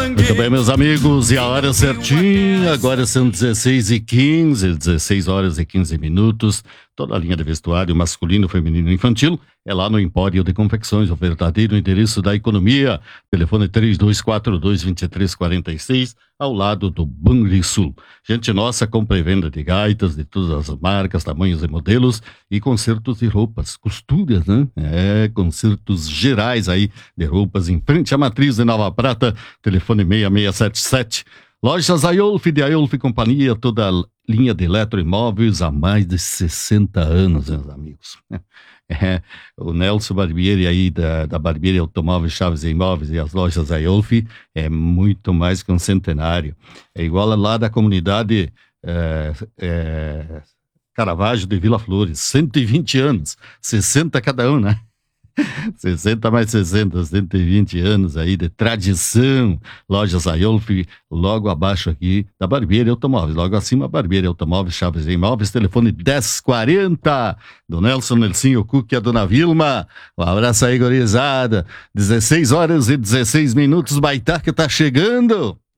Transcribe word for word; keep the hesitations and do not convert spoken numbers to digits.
Muito bem, meus amigos, e a hora certinha, agora são dezesseis e quinze, dezesseis horas e quinze minutos. Toda a linha de vestuário masculino, feminino e infantil é lá no Empório de Confecções, o verdadeiro endereço da economia. Telefone três dois quatro dois, dois três quatro seis, ao lado do Banrisul. Gente nossa, compra e venda de gaitas de todas as marcas, tamanhos e modelos, e consertos de roupas, costuras, né? É, consertos gerais aí de roupas em frente à matriz de Nova Prata, telefone seis seis sete sete. Lojas Aiolf, de Aiolf Companhia, toda a linha de eletroimóveis há mais de sessenta anos, meus amigos. É, o Nelson Barbieri aí da, da Barbieri Automóveis, Chaves e Imóveis e as lojas Aiolf é muito mais que um centenário. É igual lá da comunidade é, é, Caravaggio de Vila Flores, cento e vinte anos, sessenta cada um, né? sessenta mais sessenta, cento e vinte anos aí de tradição. Lojas Aiolf, logo abaixo aqui da Barbieri Automóveis, logo acima Barbieri Automóveis, Chaves e Imóveis, telefone dez quarenta, do Nelson Nelsinho Cook e a dona Vilma. Um abraço aí, gurizada. dezesseis horas e dezesseis minutos, Baitaca tá chegando.